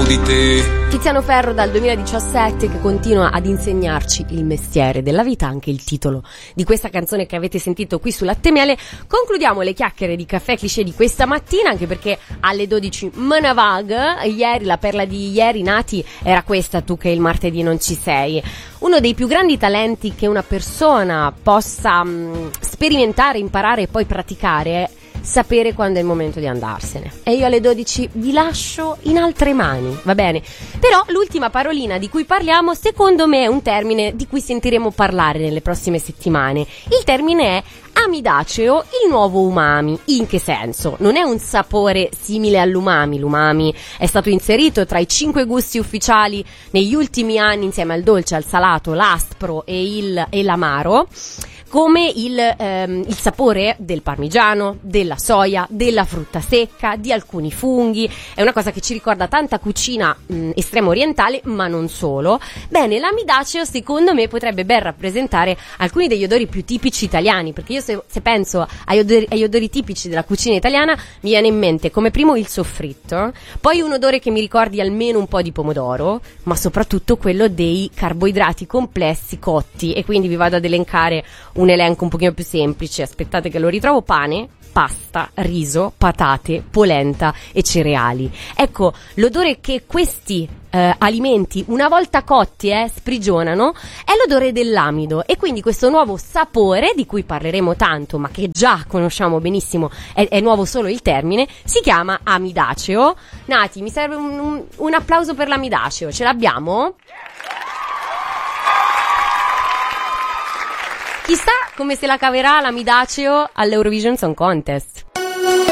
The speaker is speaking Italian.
dopo di te. Tiziano Ferro dal 2017 che continua ad insegnarci il mestiere della vita, anche il titolo di questa canzone che avete sentito qui su Latte Miele. Concludiamo le chiacchiere di Caffè Cliché di questa mattina, anche perché alle 12 me ne vag. Ieri, la perla di ieri, Nati, era questa: tu che il martedì non ci sei. Uno dei più grandi talenti che una persona possa sperimentare, imparare e poi praticare è sapere quando è il momento di andarsene. E io alle 12 vi lascio in altre mani, va bene? Però l'ultima parolina di cui parliamo, secondo me, è un termine di cui sentiremo parlare nelle prossime settimane. Il termine è amidaceo, il nuovo umami. In che senso? Non è un sapore simile all'umami. L'umami è stato inserito tra i 5 gusti ufficiali negli ultimi anni, insieme al dolce, al salato, l'aspro e l'amaro, come il sapore del parmigiano, della soia, della frutta secca, di alcuni funghi. È una cosa che ci ricorda tanta cucina estremo orientale, ma non solo. Bene, l'amidaceo secondo me potrebbe ben rappresentare alcuni degli odori più tipici italiani, perché io se penso agli odori tipici della cucina italiana mi viene in mente come primo il soffritto, poi un odore che mi ricordi almeno un po' di pomodoro, ma soprattutto quello dei carboidrati complessi cotti. E quindi vi vado ad elencare un elenco un pochino più semplice, aspettate che lo ritrovo: pane, pasta, riso, patate, polenta e cereali. Ecco, l'odore che questi alimenti, una volta cotti, sprigionano, è l'odore dell'amido. E quindi questo nuovo sapore, di cui parleremo tanto, ma che già conosciamo benissimo, è nuovo solo il termine, si chiama amidaceo. Nati, mi serve un applauso per l'amidaceo, ce l'abbiamo? Chissà come se la caverà l'amidaceo all'Eurovision Song Contest.